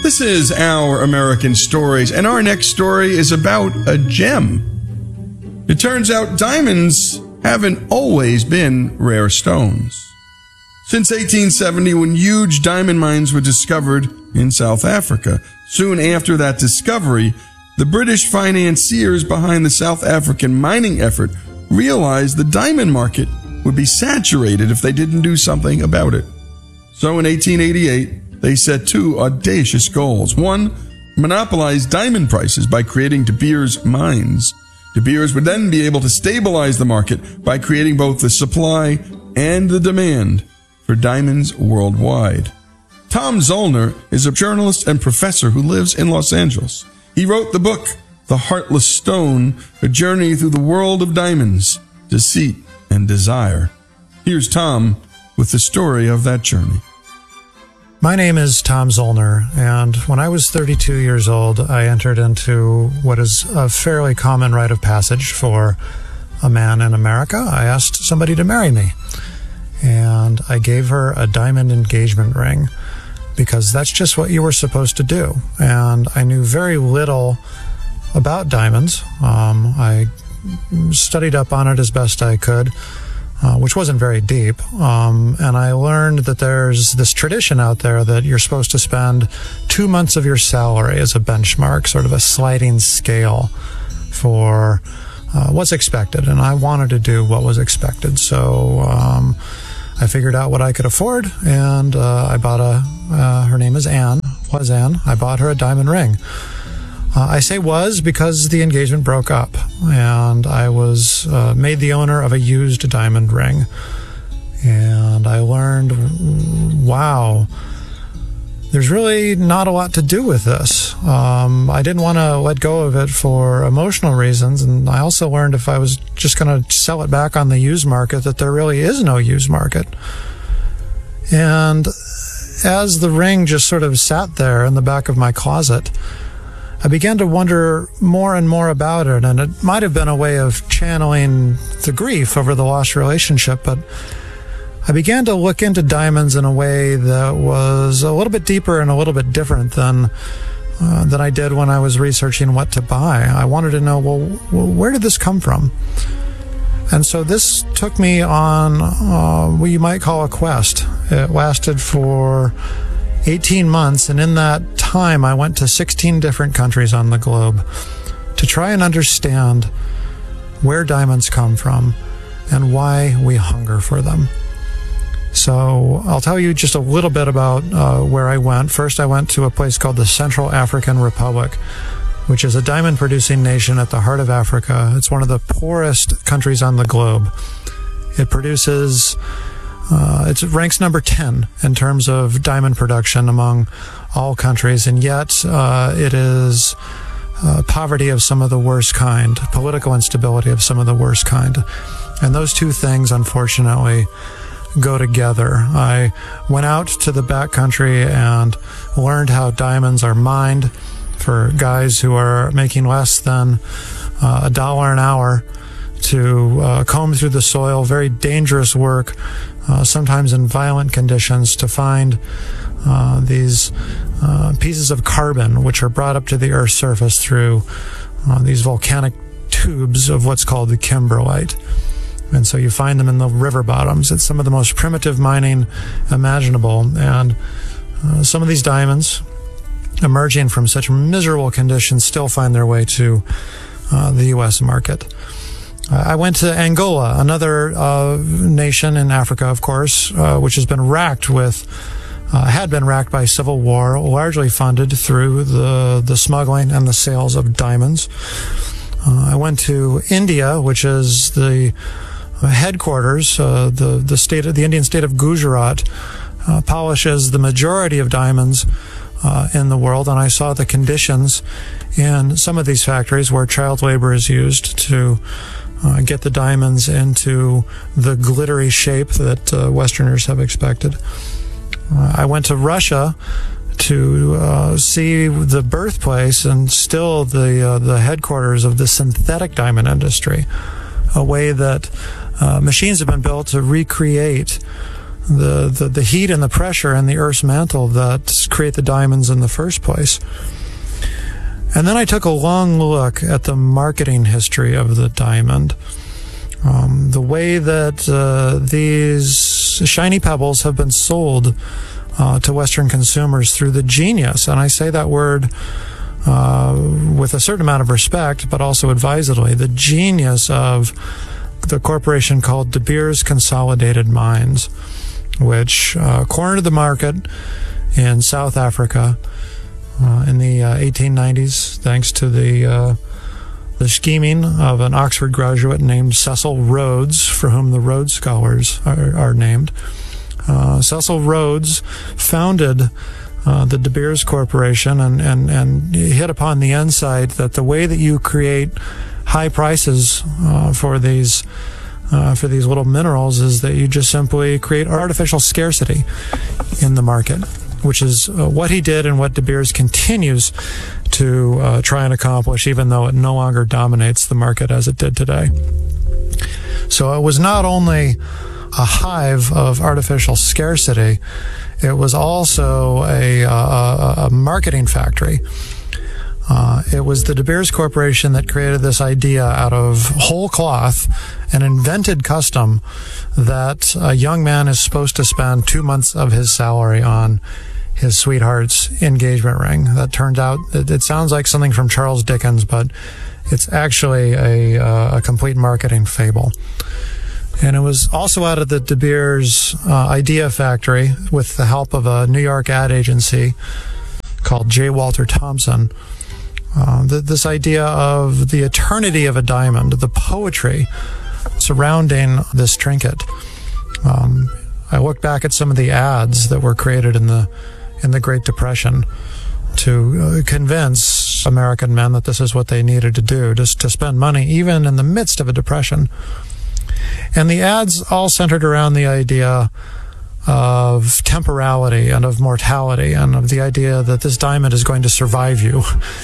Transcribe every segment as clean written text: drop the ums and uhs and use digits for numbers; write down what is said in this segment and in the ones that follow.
This is Our American Stories, and our next story is about a gem. It turns out diamonds haven't always been rare stones. Since 1870, when huge diamond mines were discovered in South Africa, soon after that discovery, the British financiers behind the South African mining effort realized the diamond market would be saturated if they didn't do something about it. So in 1888, they set two audacious goals. One, monopolize diamond prices by creating De Beers mines. De Beers would then be able to stabilize the market by creating both the supply and the demand for diamonds worldwide. Tom Zoellner is a journalist and professor who lives in Los Angeles. He wrote the book, The Heartless Stone, A Journey Through the World of Diamonds, Deceit and Desire. Here's Tom with the story of that journey. My name is Tom Zoellner, and when I was 32 years old, I entered into what is a fairly common rite of passage for a man in America. I asked somebody to marry me, and I gave her a diamond engagement ring because that's just what you were supposed to do. And I knew very little about diamonds. I studied up on it as best I could, which wasn't very deep. And I learned that there's this tradition out there that you're supposed to spend 2 months of your salary as a benchmark, sort of a sliding scale for what's expected. And I wanted to do what was expected. So I figured out what I could afford, and I bought her name is Anne, was Anne. I bought her a diamond ring. I say was because the engagement broke up, and I was made the owner of a used diamond ring. And I learned, wow, there's really not a lot to do with this. I didn't want to let go of it for emotional reasons, and I also learned if I was just going to sell it back on the used market that there really is no used market. And as the ring just sort of sat there in the back of my closet, I began to wonder more and more about it, and it might have been a way of channeling the grief over the lost relationship, but I began to look into diamonds in a way that was a little bit deeper and a little bit different than I did when I was researching what to buy. I wanted to know, well, where did this come from? And so this took me on what you might call a quest. It lasted for 18 months, and in that time I went to 16 different countries on the globe to try and understand where diamonds come from and why we hunger for them. So I'll tell you just a little bit about where I went. First, I went to a place called the Central African Republic, which is a diamond-producing nation at the heart of Africa. It's one of the poorest countries on the globe. It produces, it ranks number 10 in terms of diamond production among all countries, and yet it is poverty of some of the worst kind, political instability of some of the worst kind. And those two things, unfortunately, go together. I went out to the backcountry and learned how diamonds are mined for guys who are making less than $1 an hour to comb through the soil, very dangerous work, sometimes in violent conditions, to find these pieces of carbon which are brought up to the Earth's surface through these volcanic tubes of what's called the kimberlite. And so you find them in the river bottoms. It's some of the most primitive mining imaginable. And some of these diamonds, emerging from such miserable conditions, still find their way to the U.S. market. I went to Angola, another nation in Africa, of course, which has been racked with, had been racked by civil war, largely funded through the smuggling and the sales of diamonds. I went to India, which is the headquarters, the Indian state of Gujarat, polishes the majority of diamonds in the world, and I saw the conditions in some of these factories where child labor is used to get the diamonds into the glittery shape that Westerners have expected. I went to Russia to see the birthplace and still the headquarters of the synthetic diamond industry, a way that machines have been built to recreate the heat and the pressure in the Earth's mantle that create the diamonds in the first place. And then I took a long look at the marketing history of the diamond. The way that these shiny pebbles have been sold to Western consumers through the genius, and I say that word with a certain amount of respect, but also advisedly, the genius of the corporation called De Beers Consolidated Mines, which cornered the market in South Africa in the 1890s, thanks to the scheming of an Oxford graduate named Cecil Rhodes, for whom the Rhodes Scholars are named. Cecil Rhodes founded the De Beers Corporation and hit upon the insight that the way that you create high prices for these little minerals is that you just simply create artificial scarcity in the market, which is what he did and what De Beers continues to try and accomplish, even though it no longer dominates the market as it did today. So it was not only a hive of artificial scarcity, it was also a marketing factory. It was the De Beers Corporation that created this idea out of whole cloth, an invented custom that a young man is supposed to spend 2 months of his salary on his sweetheart's engagement ring. That turned out, it sounds like something from Charles Dickens, but it's actually a complete marketing fable. And it was also out of the De Beers idea factory, with the help of a New York ad agency called J. Walter Thompson. This idea of the eternity of a diamond, the poetry surrounding this trinket. I looked back at some of the ads that were created in the Great Depression to convince American men that this is what they needed to do, just to spend money even in the midst of a depression. And the ads all centered around the idea of temporality and of mortality and of the idea that this diamond is going to survive you.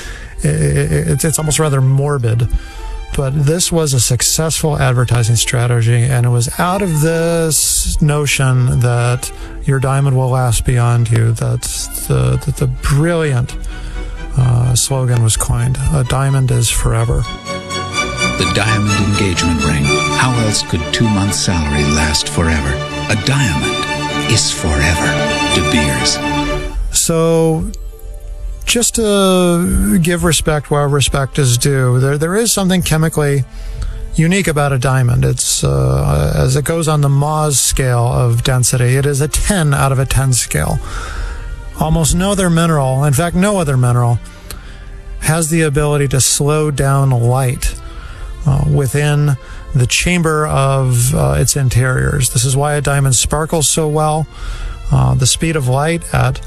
It's almost rather morbid. But this was a successful advertising strategy, and it was out of this notion that your diamond will last beyond you that the brilliant slogan was coined: a diamond is forever. The diamond engagement ring. How else could 2 months' salary last forever? A diamond is forever. De Beers. So, just to give respect where respect is due, there is something chemically unique about a diamond. It's as it goes on the Mohs scale of density, it is a 10 out of a 10 scale. Almost no other mineral, in fact, no other mineral, has the ability to slow down light within the chamber of its interiors. This is why a diamond sparkles so well. The speed of light at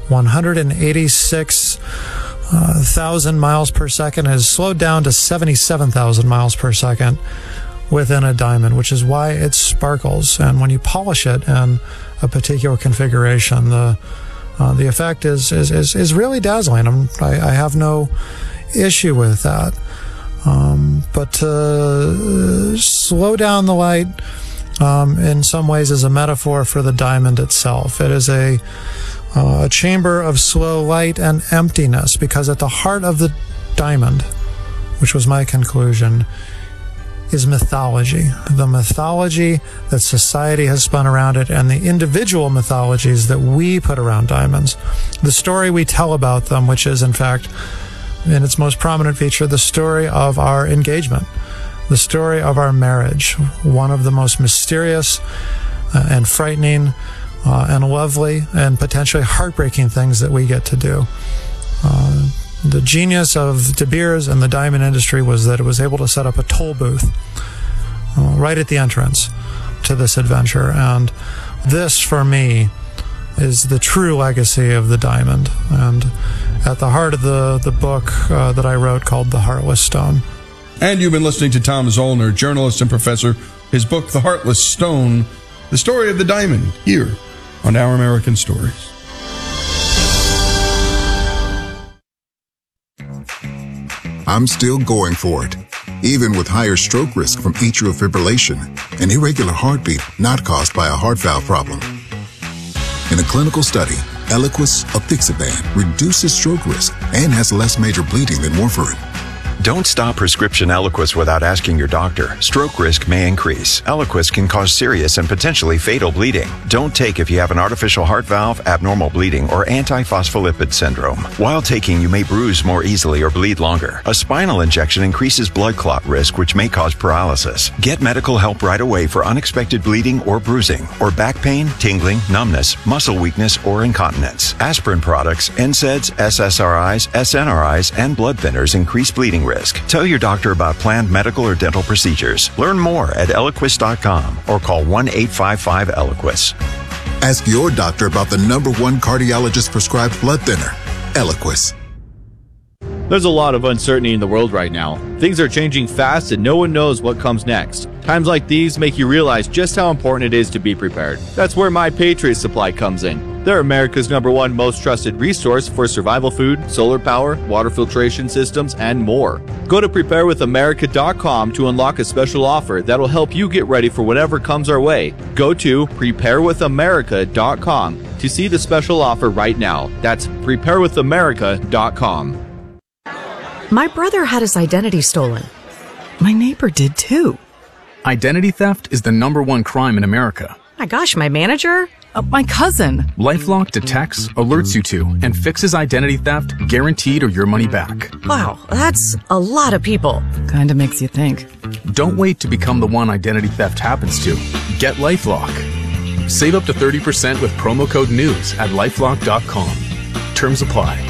186,000 miles per second is slowed down to 77,000 miles per second within a diamond, which is why it sparkles. And when you polish it in a particular configuration, the effect is really dazzling. I have no issue with that. But to slow down the light in some ways is a metaphor for the diamond itself. It is a chamber of slow light and emptiness, because at the heart of the diamond, which was my conclusion, is mythology. The mythology that society has spun around it, and the individual mythologies that we put around diamonds. The story we tell about them, which is, in fact, in its most prominent feature, the story of our engagement, the story of our marriage, one of the most mysterious and frightening and lovely and potentially heartbreaking things that we get to do. The genius of De Beers and the diamond industry was that it was able to set up a toll booth right at the entrance to this adventure. And this, for me, is the true legacy of the diamond, and at the heart of the book that I wrote called The Heartless Stone. And you've been listening to Tom Zoellner, journalist and professor. His book, The Heartless Stone, the story of the diamond, here on Our American Stories. I'm still going for it, even with higher stroke risk from atrial fibrillation, an irregular heartbeat not caused by a heart valve problem. In a clinical study, Eliquis apixaban reduces stroke risk and has less major bleeding than warfarin. Don't stop prescription Eliquis without asking your doctor. Stroke risk may increase. Eliquis can cause serious and potentially fatal bleeding. Don't take if you have an artificial heart valve, abnormal bleeding, or antiphospholipid syndrome. While taking, you may bruise more easily or bleed longer. A spinal injection increases blood clot risk, which may cause paralysis. Get medical help right away for unexpected bleeding or bruising, or back pain, tingling, numbness, muscle weakness, or incontinence. Aspirin products, NSAIDs, SSRIs, SNRIs, and blood thinners increase bleeding risk. Tell your doctor about planned medical or dental procedures. Learn more at Eliquis.com or call 1-855-ELIQUIS. Ask your doctor about the #1 cardiologist prescribed blood thinner, Eliquis. There's a lot of uncertainty in the world right now. Things are changing fast and no one knows what comes next. Times like these make you realize just how important it is to be prepared. That's where My Patriot Supply comes in. They're America's #1 most trusted resource for survival food, solar power, water filtration systems, and more. Go to preparewithamerica.com to unlock a special offer that'll help you get ready for whatever comes our way. Go to preparewithamerica.com to see the special offer right now. That's preparewithamerica.com. My brother had his identity stolen. My neighbor did too. Identity theft is the #1 crime in America. My gosh, my manager? My cousin. LifeLock detects, alerts you to, and fixes identity theft guaranteed or your money back. Wow, that's a lot of people. Kinda makes you think. Don't wait to become the one identity theft happens to. Get LifeLock. Save up to 30% with promo code NEWS at LifeLock.com. Terms apply.